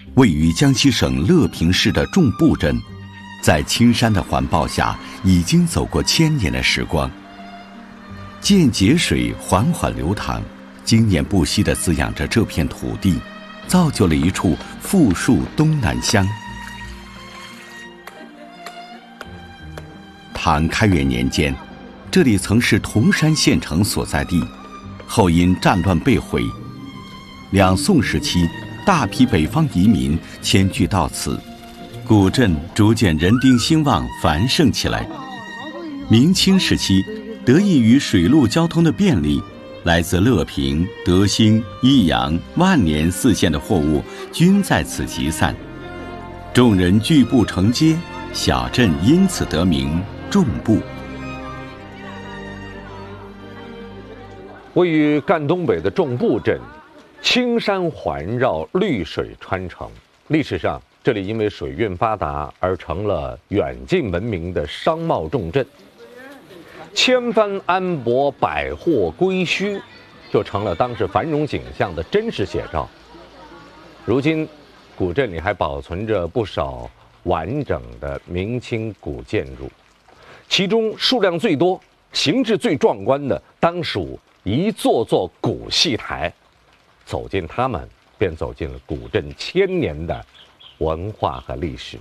位于江西省乐平市的众埠镇，在青山的环抱下，已经走过千年的时光。涧节水缓缓流淌，经年不息地滋养着这片土地，造就了一处富庶东南乡。唐开元年间，这里曾是铜山县城所在地，后因战乱被毁。两宋时期，大批北方移民迁居到此，古镇逐渐人丁兴旺，繁盛起来。明清时期，得益于水陆交通的便利，来自乐平、德兴、益阳、万年4县的货物均在此集散，众人聚埠成街，小镇因此得名众埠。 位于赣东北的众埠镇，青山环绕，绿水穿城。历史上，这里因为水运发达而成了远近闻名的商贸重镇。千帆安舶，百货归墟，就成了当时繁荣景象的真实写照。如今，古镇里还保存着不少完整的明清古建筑，其中数量最多、形制最壮观的，当属一座座古戏台。走进它们，便走进了古镇1000年的文化和历史。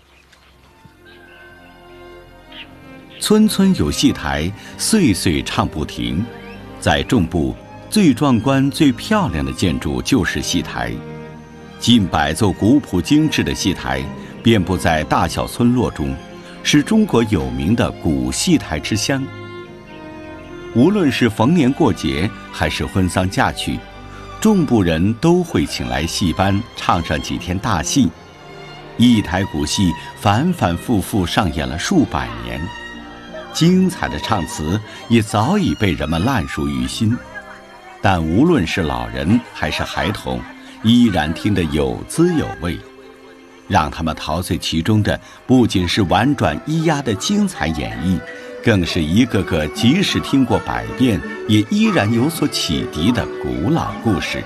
村村有戏台，岁岁唱不停。在众埠，最壮观、最漂亮的建筑就是戏台，近100座古朴精致的戏台遍布在大小村落中，是中国有名的古戏台之乡。无论是逢年过节，还是婚丧嫁娶，众埠人都会请来戏班唱上几天大戏。一台古戏反反复复上演了数百年，精彩的唱词也早已被人们烂熟于心，但无论是老人还是孩童，依然听得有滋有味。让他们陶醉其中的不仅是婉转咿呀的精彩演绎，更是一个个即使听过100遍也依然有所启迪的古老故事。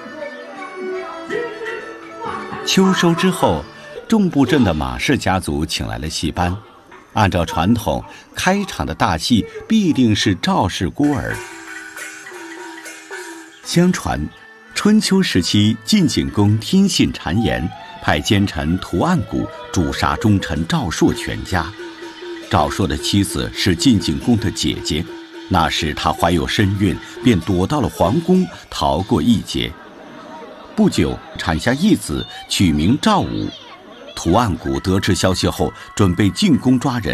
秋收之后，众埠镇的马氏家族请来了戏班，按照传统，开场的大戏必定是赵氏孤儿。相传，春秋时期晋景公听信谗言，派奸臣屠岸贾诛杀忠臣赵朔全家。赵朔的妻子是晋景公的姐姐，那时她怀有身孕，便躲到了皇宫，逃过一劫。不久，产下一子，取名赵武。屠岸贾得知消息后，准备进宫抓人，